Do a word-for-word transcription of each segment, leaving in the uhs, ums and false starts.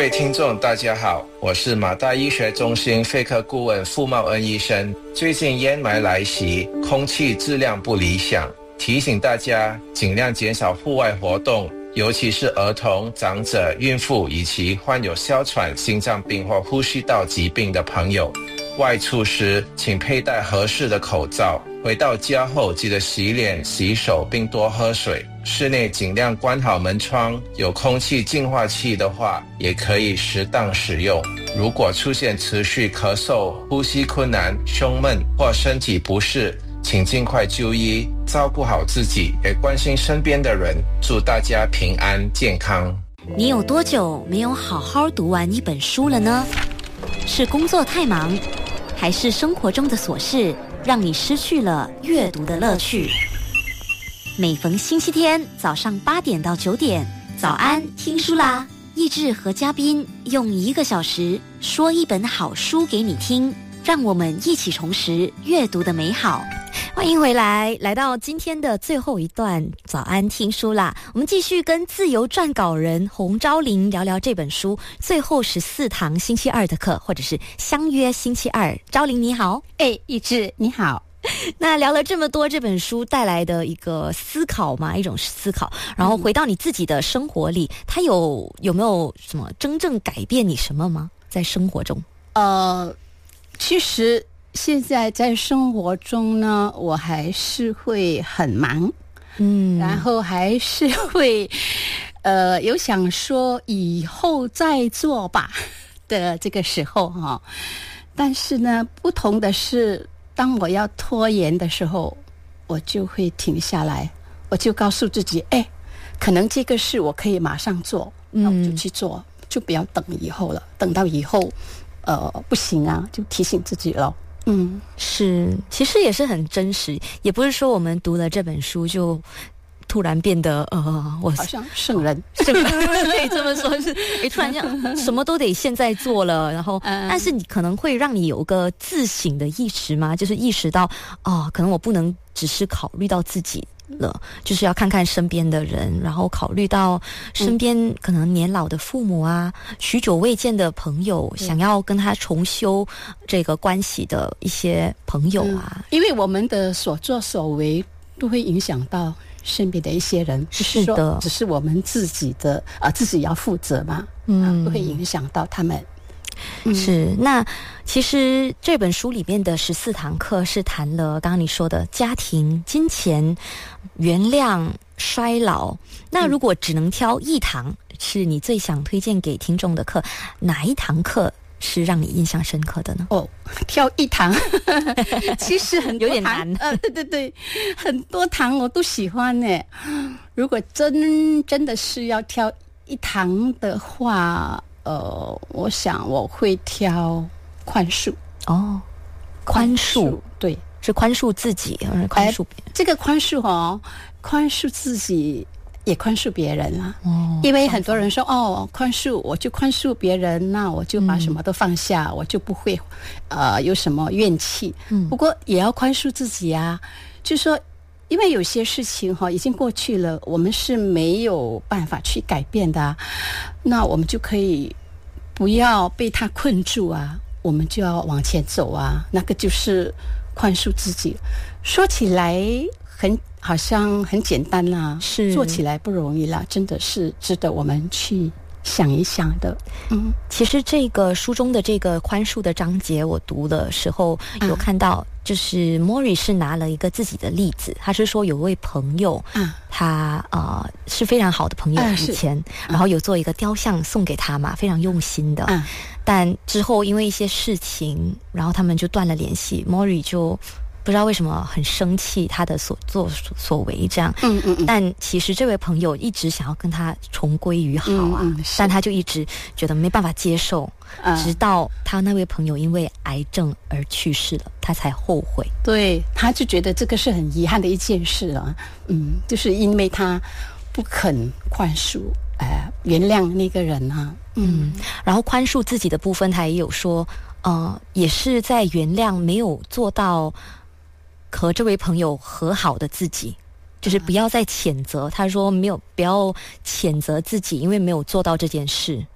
位听众大家好，我是马大医学中心肺科顾问傅茂恩医生。最近烟霾来袭，空气质量不理想，提醒大家尽量减少户外活动，尤其是儿童、长者、孕妇以及患有哮喘、心脏病或呼吸道疾病的朋友。外出时请佩戴合适的口罩，回到家后记得洗脸、洗手并多喝水。室内尽量关好门窗，有空气净化器的话也可以适当使用。如果出现持续咳嗽、呼吸困难、胸闷或身体不适，请尽快就医，照顾好自己，也关心身边的人。祝大家平安健康。 你有多久没有好好读完一本书了呢？是工作太忙，还是生活中的琐事让你失去了阅读的乐趣？每逢星期天早上八点到九点，早安听书啦！益智和嘉宾用一个小时说一本好书给你听，让我们一起重拾阅读的美好。欢迎回来，来到今天的最后一段早安听书啦。我们继续跟自由撰稿人洪昭玲聊聊这本书最后十四堂星期二的课，或者是相约星期二。昭玲你好。 哎，益智你好。 那聊了这么多这本书带来的一个思考嘛，一种思考，然后回到你自己的生活里，它有有没有什么真正改变你什么吗？在生活中？ 呃，其实现在在生活中呢，我还是会很忙，嗯，然后还是会呃有想说以后再做吧的这个时候哈。但是呢，不同的是，当我要拖延的时候，我就会停下来，我就告诉自己，哎，可能这个事我可以马上做，那我就去做，嗯、就不要等以后了。等到以后，呃，不行啊，就提醒自己了。嗯， 是，其实也是很真实，也不是说我们读了这本书就突然变得呃，我好像圣人， 圣人可以这么说是，诶，突然这样什么都得现在做了，然后，嗯、但是你可能会让你有个自省的意识吗？就是意识到，哦，可能我不能只是考虑到自己了，就是要看看身边的人，然后考虑到身边可能年老的父母啊，嗯、许久未见的朋友，想要跟他重修这个关系的一些朋友啊， 嗯、因为我们的所作所为都会影响到身边的一些人， 是的， 只是我们自己的啊、呃，自己要负责嘛，嗯，不会影响到他们。 嗯、是，那其实这本书里面的十四堂课是谈了刚刚你说的家庭、金钱、原谅、衰老。那如果只能挑一堂是你最想推荐给听众的课，哪一堂课是让你印象深刻的呢？ 哦，挑一堂其实很多堂有点难。 呃，对对对，很多堂我都喜欢呢。如果真真的是要挑一堂的话，呃，我想我会挑宽恕。 哦，宽恕， 对， 是宽恕自己还是宽恕别人？ 这个宽恕哦，宽恕自己也宽恕别人啊。哦，因为很多人说哦，宽恕我就宽恕别人，那我就把什么都放下，嗯、我就不会呃有什么怨气。嗯，不过也要宽恕自己啊，就说因为有些事情哈、哦、已经过去了，我们是没有办法去改变的、啊，那我们就可以不要被它困住啊，我们就要往前走啊，那个就是宽恕自己。说起来很好像很简单啦， 是做起来不容易啦，真的是值得我们去想一想的。嗯， 其实这个书中的这个宽恕的章节，我读的时候有看到，就是莫瑞是拿了一个自己的例子，他是说有位朋友，嗯、他呃是非常好的朋友， 啊、 以前，然后有做一个雕像送给他嘛，非常用心的，嗯、但之后因为一些事情，然后他们就断了联系，莫瑞就不知道为什么很生气他的所作所为这样，嗯嗯嗯，但其实这位朋友一直想要跟他重归于好啊，嗯嗯，但他就一直觉得没办法接受，嗯、直到他那位朋友因为癌症而去世了，他才后悔。 对，他就觉得这个是很遗憾的一件事啊，嗯，就是因为他不肯宽恕，呃，原谅那个人啊， 嗯，然后宽恕自己的部分，他也有说，呃，也是在原谅没有做到和这位朋友和好的自己，就是不要再谴责。他说没有，不要谴责自己，因为没有做到这件事。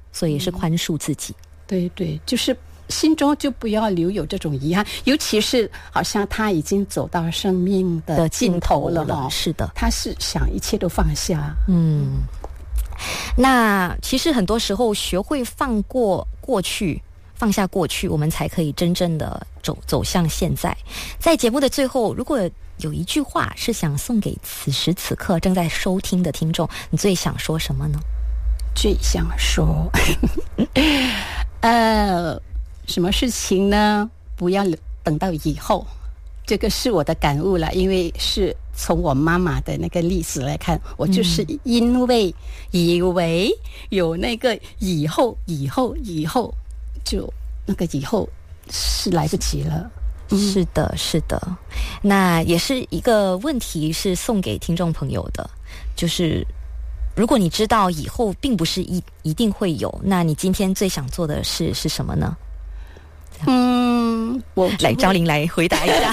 所以是宽恕自己。 嗯、对对，就是心中就不要留有这种遗憾，尤其是好像他已经走到生命的尽头了， 了是的， 他是想一切都放下。 嗯，那其实很多时候学会放过过去，放下过去，我们才可以真正的走走向现在。在节目的最后，如果有一句话是想送给此时此刻正在收听的听众，你最想说什么呢？ 最想说呃什么事情呢？不要等到以后，这个是我的感悟了。因为是从我妈妈的那个例子来看，我就是因为以为有那个以后以后以后，就那个以后是来不及了。 是的，是的。那也是一个问题，是送给听众朋友的，就是如果你知道以后并不是一一定会有，那你今天最想做的事是什么呢？ 嗯，我来昭玲来回答一下。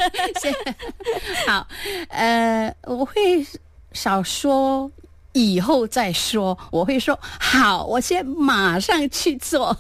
好，呃，我会少说以后再说，我会说好，我先马上去做。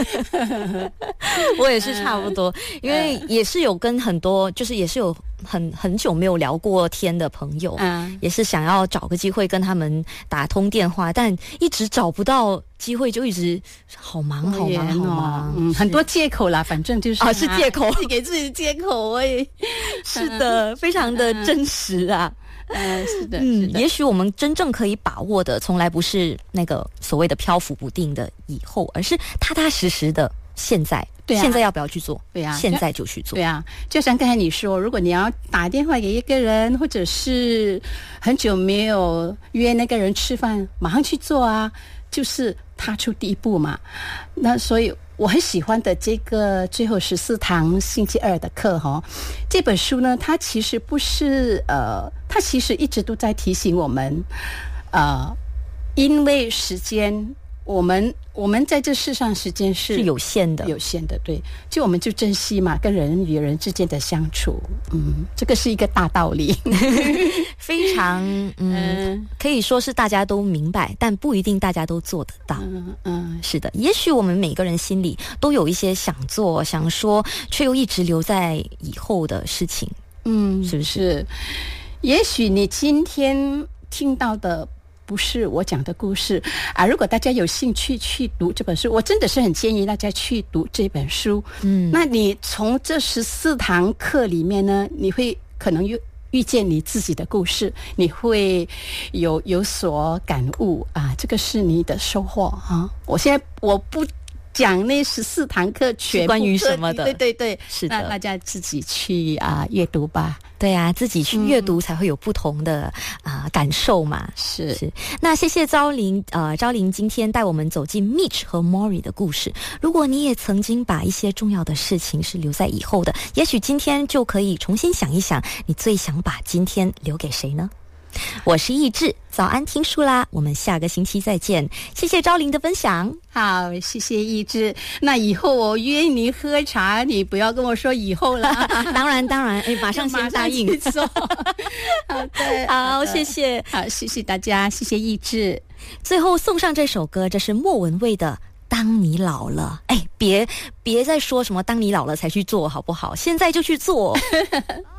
我也是差不多，因为也是有跟很多，就是也是有很很久没有聊过天的朋友，嗯，也是想要找个机会跟他们打通电话，但一直找不到机会，就一直好忙好忙好忙， 嗯，很多借口啦，反正就是啊，是借口， 自己给自己借口，我也是的，非常的真实啊。 嗯，是的， 嗯， 是的， 也许我们真正可以把握的，从来不是那个所谓的漂浮不定的以后，而是踏踏实实的现在。对啊，现在要不要去做？ 对啊， 现在就去做。 对啊，就像刚才你说，如果你要打电话给一个人，或者是很久没有约那个人吃饭，马上去做啊，就是踏出第一步嘛。那所以我很喜欢的这个最后十四堂星期二的课哈、哦，这本书呢，它其实不是呃，它其实一直都在提醒我们，呃，因为时间，我们我们在这世上时间是是有限的， 有限的，对，就我们就珍惜嘛，跟人与人之间的相处，嗯，这个是一个大道理， 非常嗯，可以说是大家都明白，但不一定大家都做得到。 嗯嗯， 是的，也许我们每个人心里都有一些想做、想说，却又一直留在以后的事情， 嗯， 是不是？ 是，也许你今天听到的不是我讲的故事啊！如果大家有兴趣去读这本书，我真的是很建议大家去读这本书。嗯，那你从这十四堂课里面呢，你会可能遇遇见你自己的故事，你会有有所感悟啊！这个是你的收获啊！我现在我不讲那十四堂课全部关于什么的， 对对对， 是的， 那大家自己去啊阅读吧。 对啊，自己去阅读才会有不同的啊、呃、感受嘛。 是是。那谢谢昭玲，呃，昭玲今天带我们走进 Mitch 和 Maury 的故事。如果你也曾经把一些重要的事情是留在以后的，也许今天就可以重新想一想，你最想把今天留给谁呢？我是易志，早安听书啦，我们下个星期再见。谢谢昭玲的分享。 好，谢谢易志。那以后我约你喝茶，你不要跟我说以后了。 当然当然，哎，马上先答应。 好的， 好，谢谢， 好，谢谢大家，谢谢易志。 最后送上这首歌，这是莫文蔚的《当你老了》。哎，别别再说什么当你老了才去做，好不好？现在就去做。